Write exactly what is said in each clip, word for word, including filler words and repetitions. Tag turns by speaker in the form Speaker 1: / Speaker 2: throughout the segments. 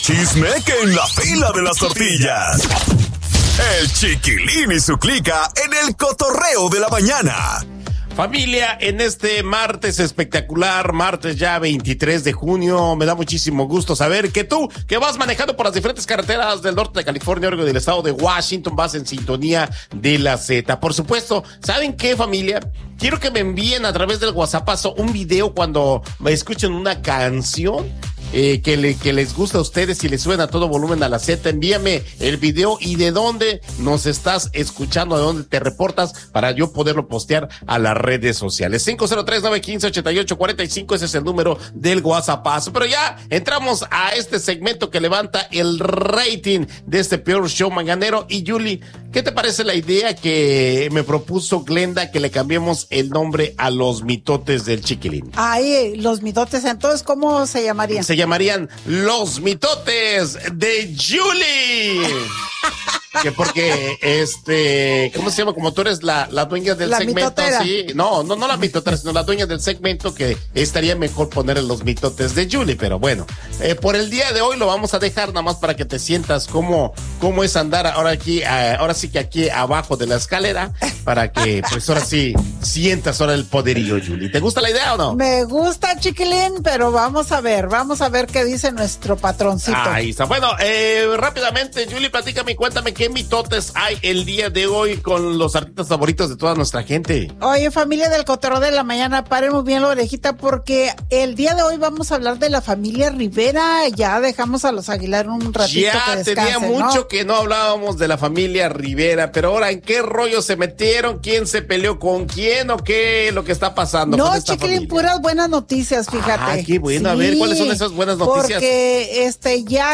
Speaker 1: chisme que en la fila de las tortillas. El Chiquilín y su clica en el cotorreo de la mañana.
Speaker 2: Familia, en este martes espectacular, martes ya veintitrés de junio, me da muchísimo gusto saber que tú, que vas manejando por las diferentes carreteras del norte de California, o del estado de Washington, vas en sintonía de la Z. Por supuesto, ¿saben qué, familia? Quiero que me envíen a través del WhatsAppazo un video cuando me escuchen una canción Eh, que, le, que les gusta a ustedes y les suena a todo volumen a la Z. Envíame el video y de dónde nos estás escuchando, de dónde te reportas para yo poderlo postear a las redes sociales. cinco cero tres, nueve uno cinco, ocho ocho cuatro cinco, ese es el número del WhatsApp. Pero ya entramos a este segmento que levanta el rating de este peor show mañanero. Y Julie, ¿qué te parece la idea que me propuso Glenda, que le cambiemos el nombre a los mitotes del Chiquilín?
Speaker 3: Ay, los mitotes, entonces, ¿cómo se llamarían?
Speaker 2: Se llamarían los mitotes de Julie. Que porque, este, ¿cómo se llama? Como tú eres la, la dueña del
Speaker 3: la
Speaker 2: segmento,
Speaker 3: mitotera.
Speaker 2: sí. No, no, no la mitotera, sino la dueña del segmento, que estaría mejor poner los mitotes de Julie. Pero bueno, eh, por el día de hoy lo vamos a dejar nada más para que te sientas cómo, cómo es andar ahora aquí, eh, ahora sí que aquí abajo de la escalera, para que, pues ahora sí, sientas ahora el poderío, Julie. ¿Te gusta la idea o no?
Speaker 3: Me gusta, Chiquilín, pero vamos a ver, vamos a ver qué dice nuestro patroncito.
Speaker 2: Ahí está. Bueno, eh, rápidamente, Julie, platícame y cuéntame qué mitotes hay el día de hoy con los artistas favoritos de toda nuestra gente.
Speaker 3: Oye, familia del Cotorreo de la Mañana, paren muy bien la orejita porque el día de hoy vamos a hablar de la familia Rivera. Ya dejamos a los Aguilar un ratito
Speaker 2: Ya
Speaker 3: que descansen,
Speaker 2: tenía mucho
Speaker 3: ¿no?
Speaker 2: que no hablábamos de la familia Rivera, pero ahora, ¿en qué rollo se metieron? ¿Quién se peleó con quién o qué es lo que está pasando
Speaker 3: No,
Speaker 2: con esta
Speaker 3: Chiquilín,
Speaker 2: familia?
Speaker 3: puras buenas noticias, fíjate.
Speaker 2: Ah, qué bueno. A ver, ¿cuáles son esas buenas noticias?
Speaker 3: Porque este ya...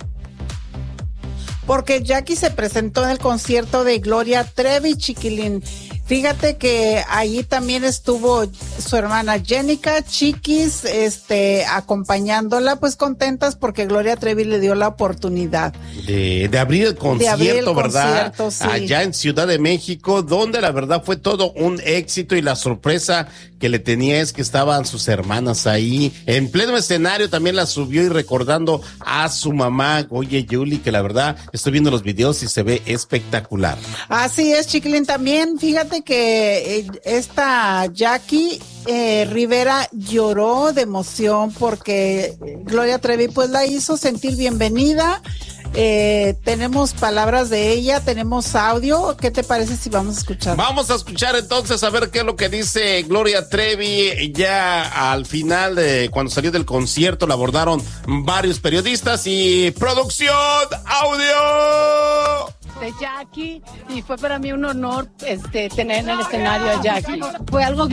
Speaker 3: Porque Jackie se presentó en el concierto de Gloria Trevi, Chiquilín. Fíjate que ahí también estuvo su hermana Jenica, Chiquis, este, acompañándola, pues contentas porque Gloria Trevi le dio la oportunidad.
Speaker 2: De, de abrir el concierto,
Speaker 3: abrir el
Speaker 2: ¿verdad?
Speaker 3: concierto, sí.
Speaker 2: Allá en Ciudad de México, donde la verdad fue todo un éxito, y la sorpresa que le tenía es que estaban sus hermanas ahí, en pleno escenario, también la subió y recordando a su mamá. Oye, Julie, que la verdad estoy viendo los videos y se ve espectacular.
Speaker 3: Así es, Chiquilín, también fíjate que eh, esta Jackie eh, Rivera lloró de emoción porque Gloria Trevi pues la hizo sentir bienvenida. Eh, tenemos palabras de ella, tenemos audio. ¿Qué te parece si vamos a escuchar?
Speaker 2: Vamos a escuchar entonces a ver qué es lo que dice Gloria Trevi. Ya al final, de cuando salió del concierto, la abordaron varios periodistas y producción, audio.
Speaker 4: De Jackie, y fue para mí un honor este tener en el escenario a Jackie. Fue algo